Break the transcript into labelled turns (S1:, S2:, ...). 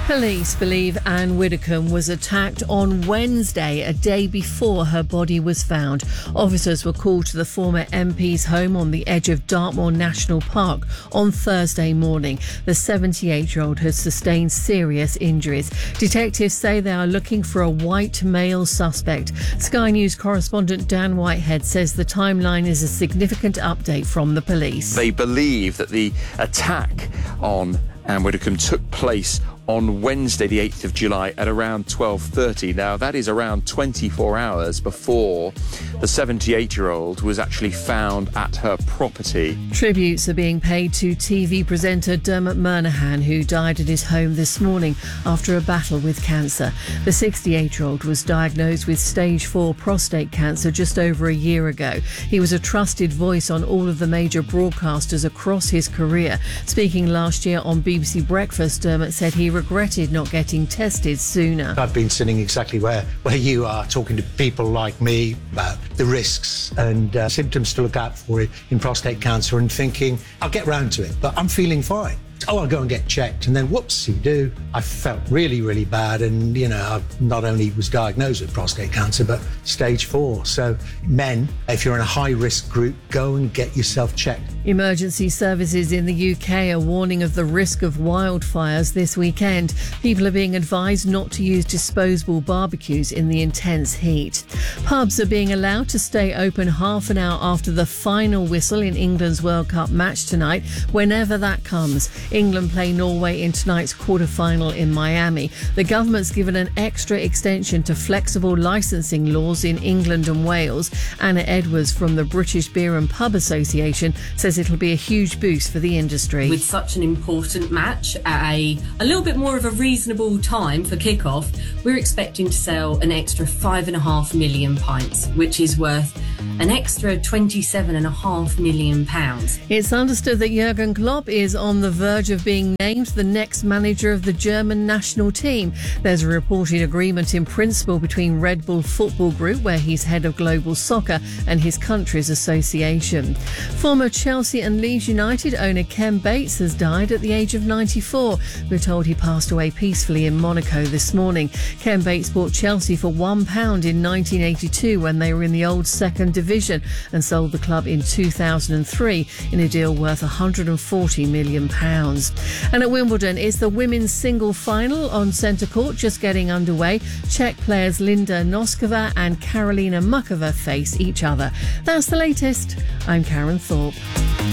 S1: Police believe Anne Widdecombe was attacked on Wednesday, a day before her body was found. Officers were called to the former MP's home on the edge of Dartmoor National Park on Thursday morning. The 78-year-old has sustained serious injuries. Detectives say they are looking for a white male suspect. Sky News correspondent Dan Whitehead says the timeline is a significant update from the police.
S2: They believe that the attack on Anne Widdecombe took place on Wednesday, the 8th of July at around 12:30. Now, that is around 24 hours before the 78-year-old was actually found at her property.
S1: Tributes are being paid to TV presenter Dermot Murnaghan, who died at his home this morning after a battle with cancer. The 68-year-old was diagnosed with stage 4 prostate cancer just over a year ago. He was a trusted voice on all of the major broadcasters across his career. Speaking last year on BBC Breakfast, Dermot said he regretted not getting tested sooner.
S3: I've been sitting exactly where you are, talking to people like me about the risks and symptoms to look out for in prostate cancer and thinking, I'll get round to it, but I'm feeling fine. I'll go and get checked, and then whoopsie-doo, I felt really, really bad, and, I not only was diagnosed with prostate cancer, but stage 4. So, men, if you're in a high-risk group, go and get yourself checked.
S1: Emergency services in the UK are warning of the risk of wildfires this weekend. People are being advised not to use disposable barbecues in the intense heat. Pubs are being allowed to stay open half an hour after the final whistle in England's World Cup match tonight, whenever that comes. England play Norway in tonight's quarter-final in Miami. The government's given an extra extension to flexible licensing laws in England and Wales. Anna Edwards from the British Beer and Pub Association says it'll be a huge boost for the industry.
S4: With such an important match at a little bit more of a reasonable time for kick-off, we're expecting to sell an extra 5.5 million pints, which is worth an extra £27.5 million.
S1: It's understood that Jurgen Klopp is on the verge of being named the next manager of the German national team. There's a reported agreement in principle between Red Bull Football Group, where he's head of global soccer, and his country's association. Former Chelsea and Leeds United owner Ken Bates has died at the age of 94. We're told he passed away peacefully in Monaco this morning. Ken Bates bought Chelsea for £1 in 1982 when they were in the old second division, and sold the club in 2003 in a deal worth £140 million. And at Wimbledon, it's the women's single final on centre court just getting underway. Czech players Linda Noskova and Karolina Muchova face each other. That's the latest. I'm Karen Thorpe.